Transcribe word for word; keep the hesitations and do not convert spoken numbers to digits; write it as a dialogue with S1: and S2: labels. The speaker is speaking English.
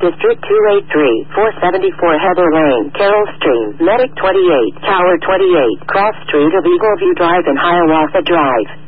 S1: District two eighty-three, four seventy-four Heather Lane, Carroll Stream, Medic twenty-eight, Tower twenty-eight, Cross Street of Eagle View Drive and Hiawatha Drive.